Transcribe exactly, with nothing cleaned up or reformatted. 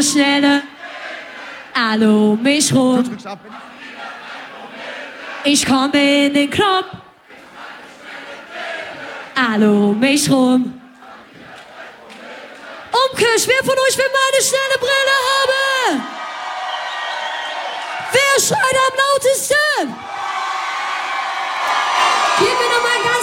schnelle. Hallo, mich rum. Ich komme in den Club. Hallo, mich rum. Umkirch, wer von euch will meine schnelle Brille haben? Wer schreit am lautesten? Gib mir noch mal ganz